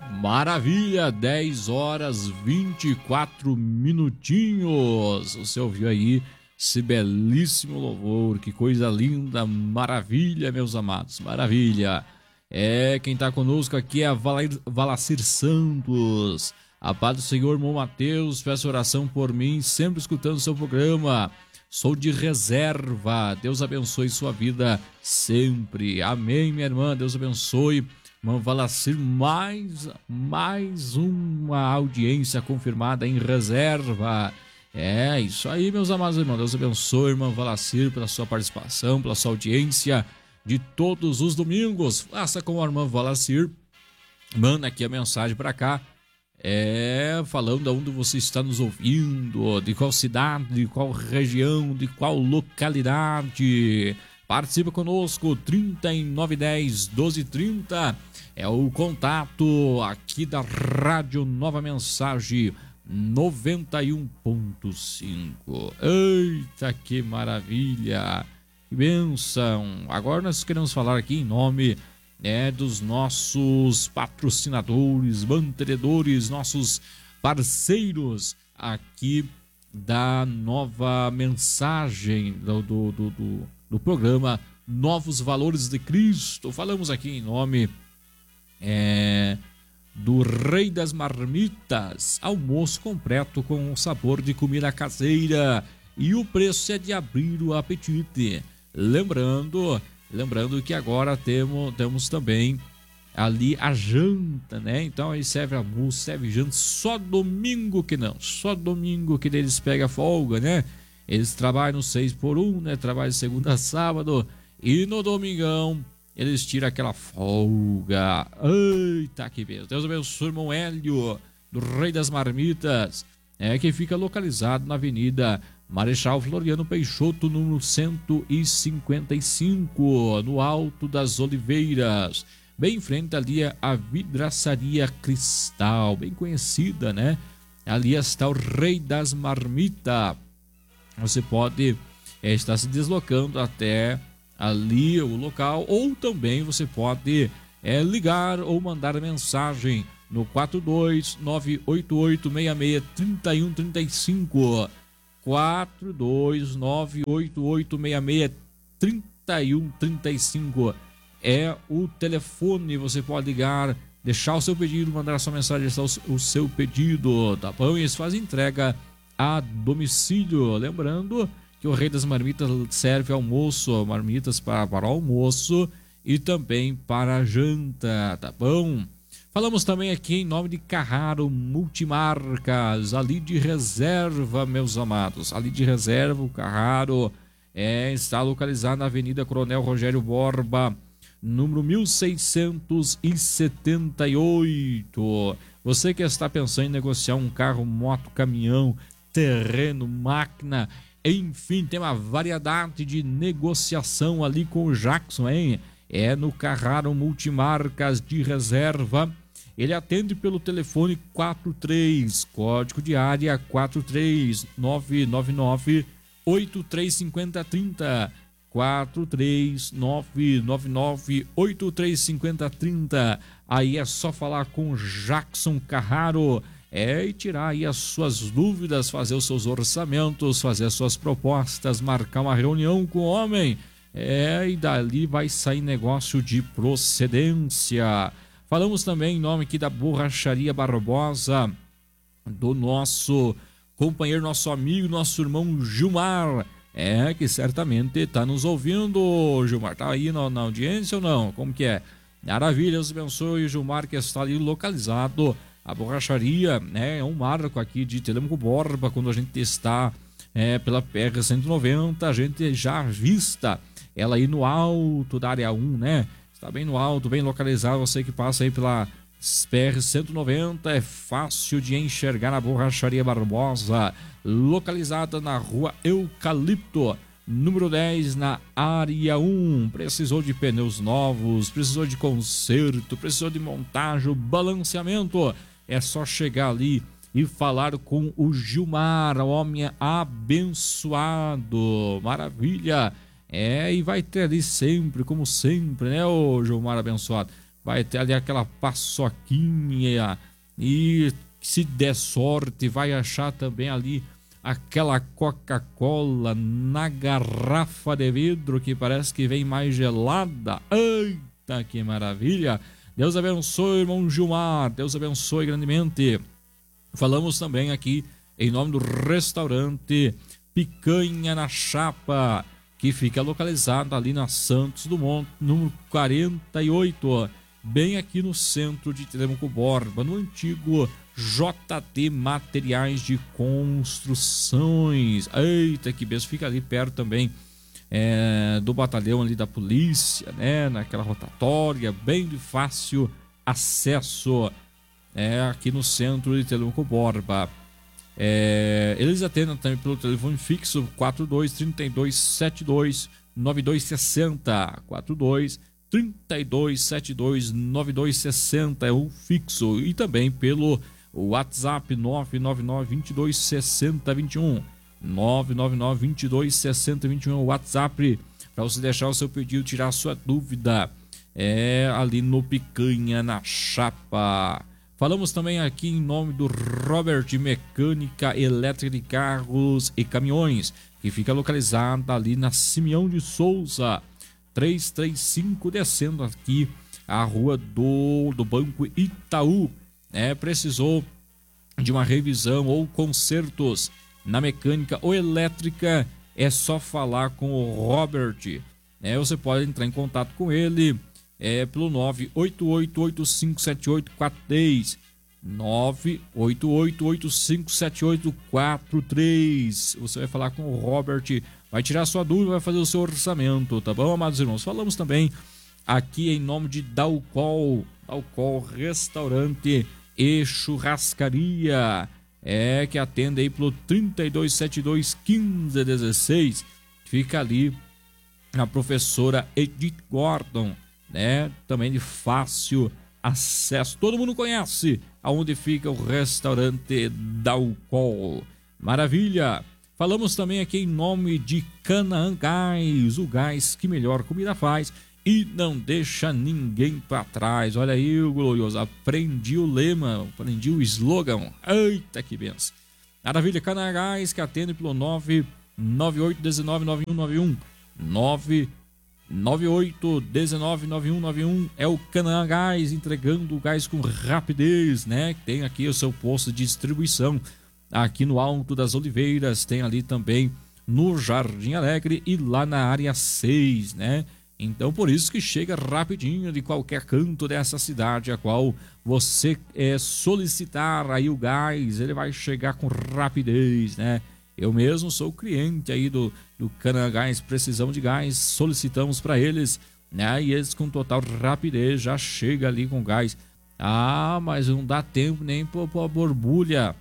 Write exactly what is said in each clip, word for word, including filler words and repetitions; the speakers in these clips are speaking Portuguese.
Maravilha, dez horas vinte e quatro minutinhos. Você ouviu aí esse belíssimo louvor, que coisa linda, maravilha, meus amados, maravilha. É, quem tá conosco aqui é a Valacir Santos. A paz do Senhor, irmão Mateus, peço oração por mim, sempre escutando o seu programa. Sou de reserva, Deus abençoe sua vida sempre. Amém, minha irmã, Deus abençoe. Irmão Valacir, mais, mais uma audiência confirmada em reserva. É, isso aí, meus amados irmãos. Deus abençoe, irmão Valacir, pela sua participação, pela sua audiência de todos os domingos. Faça como a irmã Valacir, manda aqui a mensagem para cá, é, falando de onde você está nos ouvindo, de qual cidade, de qual região, de qual localidade. Participa conosco, trinta e nove dez, doze trinta, é o contato aqui da Rádio Nova Mensagem noventa e um ponto cinco. Eita, que maravilha, que bênção. Agora nós queremos falar aqui em nome, né, dos nossos patrocinadores, mantenedores, nossos parceiros aqui da Nova Mensagem, do, do, do, do do programa Novos Valores de Cristo. Falamos aqui em nome é, do Rei das Marmitas, almoço completo com sabor de comida caseira, e o preço é de abrir o apetite. Lembrando, lembrando que agora temos, temos também ali a janta, né? Então aí serve almoço, serve janta, só domingo que não, só domingo que eles pegam folga, né? Eles trabalham seis por um, né? Trabalham segunda a sábado. E no domingão, eles tiram aquela folga. Eita, que beleza. Deus abençoe, irmão Hélio, do Rei das Marmitas. É, que fica localizado na Avenida Marechal Floriano Peixoto, número cento e cinquenta e cinco, no Alto das Oliveiras. Bem em frente ali a Vidraçaria Cristal, bem conhecida, né? Ali está o Rei das Marmitas. Você pode é, estar se deslocando até ali o local, ou também você pode é, ligar ou mandar mensagem no quatro dois nove oito oito seis seis três um três cinco, quatro dois nove oito oito seis seis três um três cinco é o telefone. Você pode ligar, deixar o seu pedido, mandar a sua mensagem, deixar o seu pedido, tá bom? E eles fazem entrega a domicílio. Lembrando que o Rei das Marmitas serve almoço, marmitas para, para almoço e também para janta, tá bom? Falamos também aqui em nome de Carraro Multimarcas, ali de reserva, meus amados, ali de reserva. O Carraro é, está localizado na Avenida Coronel Rogério Borba, número mil seiscentos e setenta e oito. Você que está pensando em negociar um carro, moto, caminhão, terreno, máquina, enfim, tem uma variedade de negociação ali com o Jackson, hein? É no Carraro Multimarcas de reserva. Ele atende pelo telefone quatro três, código de área quatro três nove nove nove oito três cinco zero três zero, quatro três nove nove nove oito três cinco zero três zero. Aí é só falar com Jackson Carraro, é, e tirar aí as suas dúvidas, fazer os seus orçamentos, fazer as suas propostas, marcar uma reunião com o homem, é, e dali vai sair negócio de procedência. Falamos também em nome aqui da Borracharia Barbosa, do nosso companheiro, nosso amigo, nosso irmão Gilmar, é, que certamente está nos ouvindo. Gilmar, tá aí na, na audiência ou não? Como que é? Maravilha, Deus abençoe, Gilmar, que está ali localizado. A borracharia, né, é um marco aqui de Telêmaco Borba. Quando a gente está é, pela P R cento e noventa, a gente já avista ela aí no alto da área um, né? Está bem no alto, bem localizado. Você que passa aí pela P R cento e noventa, é fácil de enxergar a Borracharia Barbosa, localizada na rua Eucalipto, número dez, na área um. Precisou de pneus novos, precisou de conserto, precisou de montagem, balanceamento, é só chegar ali e falar com o Gilmar, o homem abençoado. Maravilha! É, e vai ter ali sempre, como sempre, né, o Gilmar abençoado, vai ter ali aquela paçoquinha e, se der sorte, vai achar também ali aquela Coca-Cola na garrafa de vidro que parece que vem mais gelada. Eita, que maravilha! Deus abençoe, irmão Gilmar, Deus abençoe grandemente. Falamos também aqui em nome do restaurante Picanha na Chapa, que fica localizado ali na Santos Dumont, número quarenta e oito, bem aqui no centro de Telemaco Borba, no antigo J T Materiais de Construções. Eita, que benção, fica ali perto também é, do batalhão ali da polícia, né? Naquela rotatória, bem de fácil acesso, é, aqui no centro de Telemaco Borba. É, eles atendem também pelo telefone fixo quatro dois, trinta e dois, setenta e dois, noventa e dois sessenta, quatro dois, trinta e dois, setenta e dois, noventa e dois sessenta é o fixo, e também pelo WhatsApp nove nove nove, vinte e dois, sessenta, vinte e um, nove nove nove, vinte e dois, sessenta, vinte e um é o WhatsApp para você deixar o seu pedido, tirar a sua dúvida, é ali no Picanha na Chapa. Falamos também aqui em nome do Robert Mecânica Elétrica de Carros e Caminhões, que fica localizada ali na Simeão de Souza, trezentos e trinta e cinco, descendo aqui a rua do, do Banco Itaú. É, precisou de uma revisão ou consertos na mecânica ou elétrica, é só falar com o Robert. É, você pode entrar em contato com ele é pelo nove oito oito, oito cinco sete oito quatro três, nove oito oito, oito cinco sete oito quatro três. Você vai falar com o Robert, vai tirar sua dúvida, vai fazer o seu orçamento, tá bom, amados irmãos? Falamos também aqui em nome de Dalcol, Dalcol Restaurante e Churrascaria, é, que atende aí pelo trinta e dois, setenta e dois, quinze dezesseis, fica ali a professora Edith Gordon, né? Também de fácil acesso, todo mundo conhece aonde fica o restaurante Dalcol. Maravilha! Falamos também aqui em nome de Canaã Gás, o gás que melhor comida faz e não deixa ninguém para trás. Olha aí, o glorioso, aprendi o lema, aprendi o slogan. Eita, que benção! Maravilha, Canaã Gás, que atende pelo nove nove oito um nove nove um nove um, nove nove oito um nove nove um nove um, é o Canaã Gás, entregando o gás com rapidez, né? Tem aqui o seu posto de distribuição aqui no Alto das Oliveiras, tem ali também no Jardim Alegre e lá na área seis, né? Então por isso que chega rapidinho de qualquer canto dessa cidade a qual você é, solicitar aí o gás, ele vai chegar com rapidez, né? Eu mesmo sou cliente aí do, do Canaã Gás, precisamos de gás, solicitamos para eles, né? E eles com total rapidez já chega ali com gás. Ah, mas não dá tempo nem para a borbulha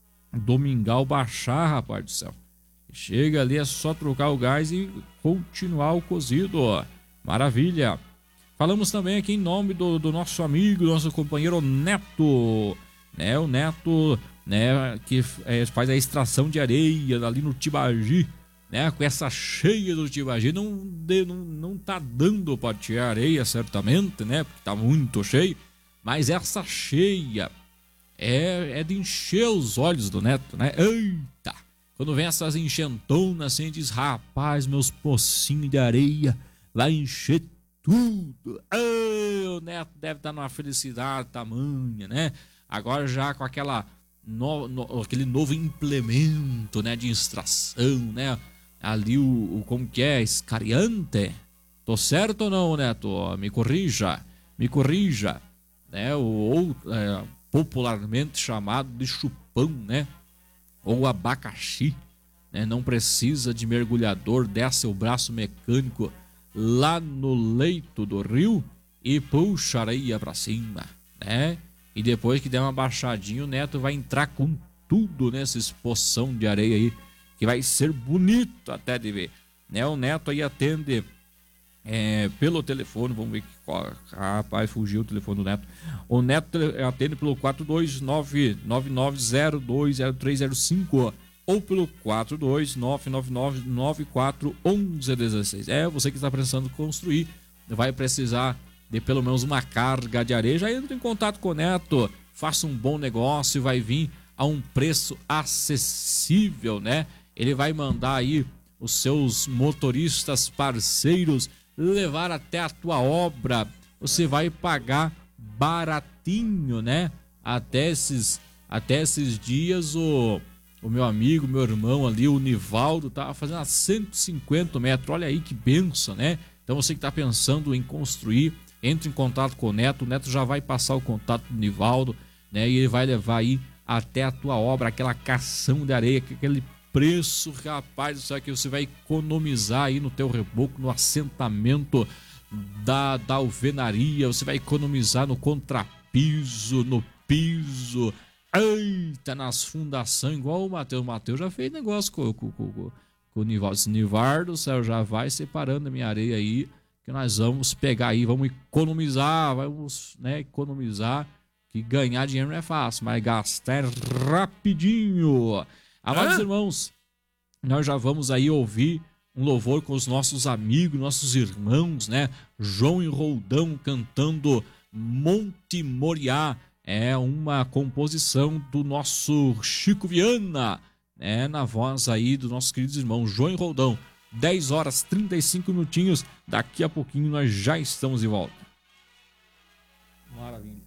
domingal baixar, rapaz do céu. Chega ali, é só trocar o gás e continuar o cozido, ó. Maravilha! Falamos também aqui em nome do, do nosso amigo, nosso companheiro Neto, né? O Neto, né, que é, faz a extração de areia ali no Tibagi, né, com essa cheia do Tibagi, não, de, não, não tá dando para tirar areia certamente, né, porque tá muito cheio, mas essa cheia é, é de encher os olhos do Neto, né? Eita! Quando vem essas enxentonas assim, diz, rapaz, meus pocinhos de areia vai encher tudo. Ei, o Neto deve estar numa felicidade tamanha, né? Agora já com aquela No, no, aquele novo implemento, né, de extração, né, ali o, o como que é, escariante, tô certo ou não, Neto? Me corrija, me corrija, né, ou é, popularmente chamado de chupão, né, ou abacaxi, né, não precisa de mergulhador, desce o braço mecânico lá no leito do rio e puxa a areia pra cima, né? E depois que der uma baixadinha, o Neto vai entrar com tudo nesses poção de areia aí, que vai ser bonito até de ver, né? O Neto aí atende é, pelo telefone, vamos ver que... Rapaz, fugiu o telefone do Neto. O Neto atende pelo quatro dois nove, nove nove zero dois zero três zero cinco ou pelo quatro dois nove nove nove, nove quatro um um um seis. É, você que está precisando construir, vai precisar dê pelo menos uma carga de areia, já entra em contato com o Neto, faça um bom negócio e vai vir a um preço acessível, né? Ele vai mandar aí os seus motoristas parceiros levar até a tua obra. Você vai pagar baratinho, né? Até esses, até esses dias o, o meu amigo, meu irmão ali, o Nivaldo, tava fazendo a cento e cinquenta metros. Olha aí que benção, né? Então você que está pensando em construir, entre em contato com o Neto. O Neto já vai passar o contato do Nivaldo, né? E ele vai levar aí até a tua obra aquela cação de areia, aquele preço, rapaz, isso aqui você vai economizar aí no teu reboco, no assentamento da, da alvenaria, você vai economizar no contrapiso, no piso, eita, nas fundações, igual o Matheus. O Matheus já fez negócio com, com, com, com, com o Nivaldo. Esse Nivaldo, céu, já vai separando a minha areia aí, que nós vamos pegar aí, vamos economizar, vamos, né, economizar, que ganhar dinheiro não é fácil, mas gastar é rapidinho. Amados ah. irmãos, nós já vamos aí ouvir um louvor com os nossos amigos, nossos irmãos, né? João e Roldão cantando Monte Moriá. É uma composição do nosso Chico Viana, né? Na voz aí dos nossos queridos irmãos João e Roldão. dez horas e trinta e cinco minutinhos. Daqui a pouquinho nós já estamos de volta. Maravilha.